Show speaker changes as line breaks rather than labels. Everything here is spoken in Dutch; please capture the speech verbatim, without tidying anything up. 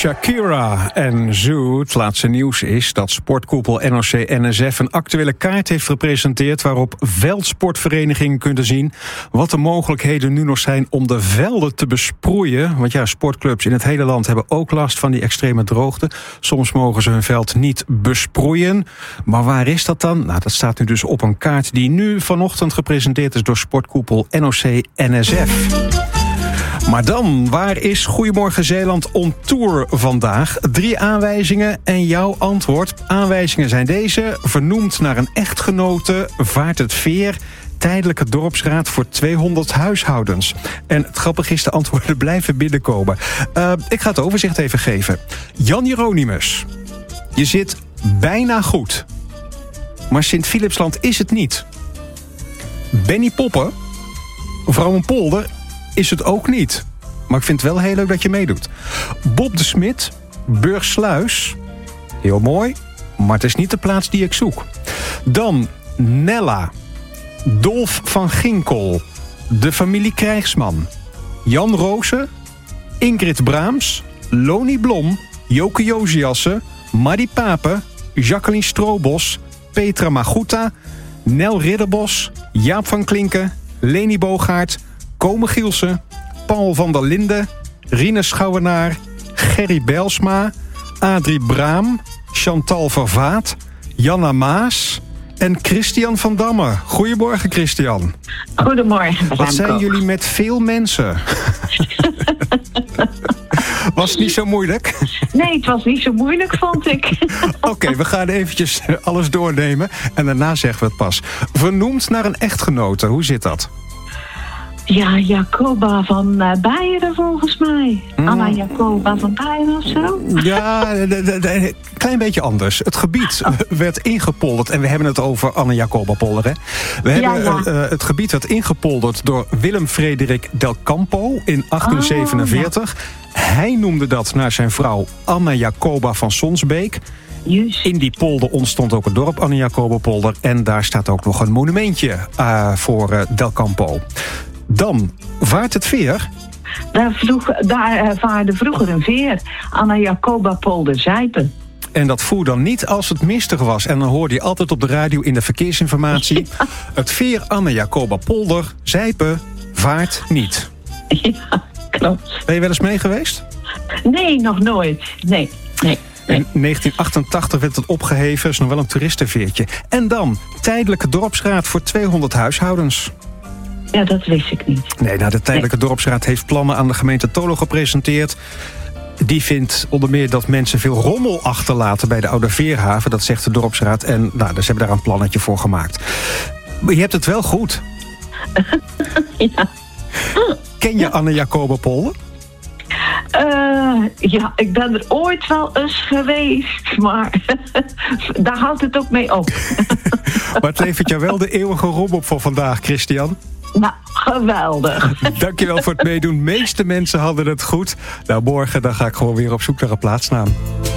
Shakira en Zoo. Het laatste nieuws is dat sportkoepel N O C N S F een actuele kaart heeft gepresenteerd waarop veldsportverenigingen kunnen zien wat de mogelijkheden nu nog zijn om de velden te besproeien. Want ja, sportclubs in het hele land hebben ook last van die extreme droogte. Soms mogen ze hun veld niet besproeien. Maar waar is dat dan? Nou, dat staat nu dus op een kaart die nu vanochtend gepresenteerd is door sportkoepel N O C N S F. Maar dan, waar is Goedemorgen Zeeland on tour vandaag? Drie aanwijzingen en jouw antwoord. Aanwijzingen zijn deze. Vernoemd naar een echtgenote, vaart het veer, tijdelijke dorpsraad voor tweehonderd huishoudens. En het grappige is, de antwoorden blijven binnenkomen. Uh, ik ga het overzicht even geven. Jan Hieronymus, je zit bijna goed. Maar Sint-Philipsland is het niet. Benny Poppen, Vrouwenpolder, is het ook niet. Maar ik vind het wel heel leuk dat je meedoet. Bob de Smit, Burgsluis. Heel mooi, maar het is niet de plaats die ik zoek. Dan Nella, Dolf van Ginkel, de familie Krijgsman, Jan Roose, Ingrid Braams, Loni Blom, Joke Josiassen, Maddie Pape, Jacqueline Stroobos, Petra Maguta, Nel Ridderbos, Jaap van Klinken, Leni Bogaert, Kome Gielsen, Paul van der Linden, Rine Schouwenaar, Gerry Belsma, Adrie Braam, Chantal Vervaat, Janna Maas en Christian van Damme. Goedemorgen, Christian.
Goedemorgen.
Wat zijn jullie met veel mensen? Was het niet zo moeilijk?
Nee, het was niet zo moeilijk, vond ik.
Oké, okay, we gaan eventjes alles doornemen en daarna zeggen we het pas. Vernoemd naar een echtgenote, hoe zit dat?
Ja, Jacoba van uh, Beieren volgens mij. Mm. Anna Jacoba van Beieren of zo?
Ja, een klein beetje anders. Het gebied oh. werd ingepolderd. En we hebben het over Anna Jacoba polder. Hè? We ja, hebben ja. Uh, het gebied werd ingepolderd door Willem Frederik del Campo in achttien zevenenveertig. Oh, ja. Hij noemde dat naar zijn vrouw Anna Jacoba van Sonsbeek.
Just.
In die polder ontstond ook het dorp Anna Jacoba polder. En daar staat ook nog een monumentje uh, voor uh, del Campo. Dan vaart het veer.
Daar, vroeg, daar uh, vaarde vroeger een veer. Anna Jacoba polder Zijpen.
En dat voer dan niet als het mistig was. En dan hoorde je altijd op de radio in de verkeersinformatie. Ja. Het veer Anna Jacoba polder Zijpen vaart niet.
Ja, klopt.
Ben je wel eens mee geweest?
Nee, nog nooit. Nee, nee.
In negentien achtentachtig werd het opgeheven. Dat is nog wel een toeristenveertje. En dan tijdelijke dorpsraad voor tweehonderd huishoudens.
Ja, dat wist ik niet.
Nee, nou, de tijdelijke nee. dorpsraad heeft plannen aan de gemeente Tolo gepresenteerd. Die vindt onder meer dat mensen veel rommel achterlaten bij de Oude Veerhaven. Dat zegt de dorpsraad. En nou, dus hebben daar een plannetje voor gemaakt. Maar je hebt het wel goed.
Ja.
Ken je Anna Jacoba polder?
Uh, ja, ik ben er ooit wel eens geweest, maar daar houdt het ook mee op.
Maar het levert jou wel de eeuwige roem op voor vandaag, Christian.
Nou, geweldig.
Dankjewel voor het meedoen. De meeste mensen hadden het goed. Nou, morgen dan ga ik gewoon weer op zoek naar een plaatsnaam.